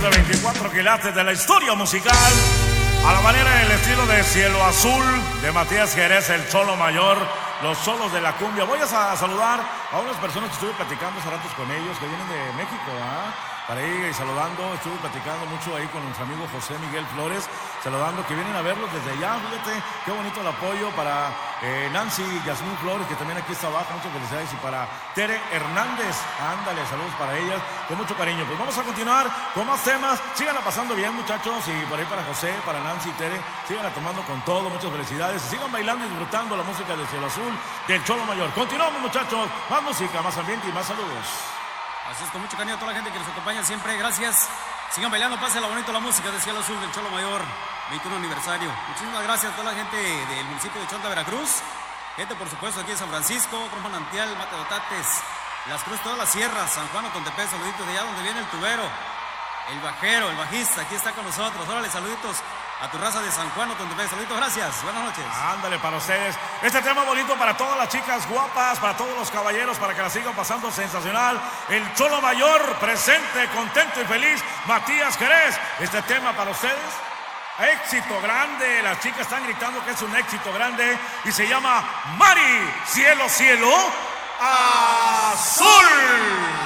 de 24 quilates de la historia musical, a la manera y el estilo de Cielo Azul, de Matías Jerez, el Cholo Mayor, los solos de la cumbia. Voy a saludar a unas personas que estuve platicando hace ratos con ellos, que vienen de México, para ir saludando. Estuve platicando mucho ahí con nuestro amigo José Miguel Flores, saludando, que vienen a verlos desde allá. Fíjate, qué bonito el apoyo para Nancy Yasmín Flores, que también aquí está abajo, muchas felicidades, y para Tere Hernández, ándale, saludos para ellas, con mucho cariño. Pues vamos a continuar con más temas. Síganla pasando bien, muchachos, y por ahí para José, para Nancy y Tere, síganla tomando con todo, muchas felicidades, y sigan bailando y disfrutando la música de Cielo Azul, del Cholo Mayor. Continuamos, muchachos, más música, más ambiente y más saludos. Así es, con mucho cariño a toda la gente que nos acompaña siempre, gracias. Sigan bailando, pásenla bonito la música de Cielo Azul del Cholo Mayor, 21 aniversario. Muchísimas gracias a toda la gente del municipio de Chonta, Veracruz. Gente, por supuesto, aquí de San Francisco, Cruz Manantial, Mate de Otates, Las Cruces, todas las sierras, San Juan Ocontepec, saluditos de allá donde viene el tubero, el bajero, el bajista, aquí está con nosotros. Órale, saluditos a tu raza de San Juan Ocontepec, saluditos, gracias, buenas noches. Ándale, para ustedes. Este tema bonito para todas las chicas guapas, para todos los caballeros, para que la sigan pasando sensacional. El Cholo Mayor, presente, contento y feliz. Matías Jerez, este tema para ustedes. Éxito grande, las chicas están gritando que es un éxito grande y se llama Mari, Cielo, Cielo Azul.